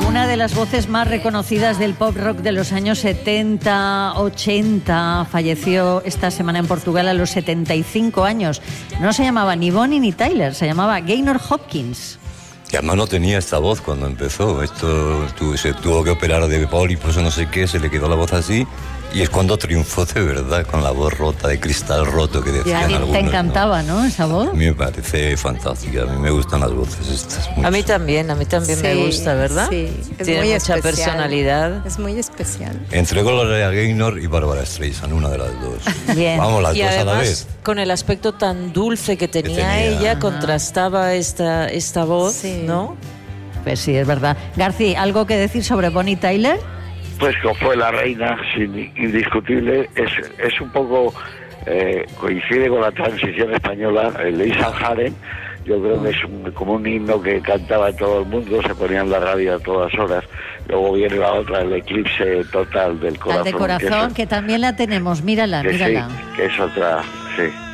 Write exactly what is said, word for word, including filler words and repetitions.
Una de las voces más reconocidas del pop rock de los años setenta, ochenta, falleció esta semana en Portugal a los setenta y cinco años. No se llamaba ni Bonnie ni Tyler, se llamaba Gaynor Hopkins. Que además no tenía esta voz cuando empezó. Esto tu, se tuvo que operar de pólipos o no sé qué, se le quedó la voz así. Y es cuando triunfó de verdad, con la voz rota, de cristal roto que decían algunos. Te encantaba, ¿no? ¿no? Esa voz. A mí me parece fantástica, a mí me gustan las voces estas. Mucho. A mí también, a mí también sí, me gusta, ¿verdad? Sí, es Tiene muy mucha especial. personalidad. Es muy especial. Entre Gloria Gaynor y Barbara Streisand, una de las dos. Bien. Vamos, las y dos además, a la vez. Con el aspecto tan dulce que tenía, que tenía ella, ajá. contrastaba esta, esta voz, sí. ¿no? Pues sí, es verdad. García, ¿algo que decir sobre Bonnie Tyler? Pues que fue la reina, sin, indiscutible, es, es un poco, eh, coincide con la transición española, el Lisa Haren, yo creo que es un, como un himno que cantaba todo el mundo, se ponía en la radio a todas horas, luego viene la otra, el eclipse total del corazón. La de corazón, que, es, que también la tenemos, mírala, que mírala. Sí, que es otra, sí.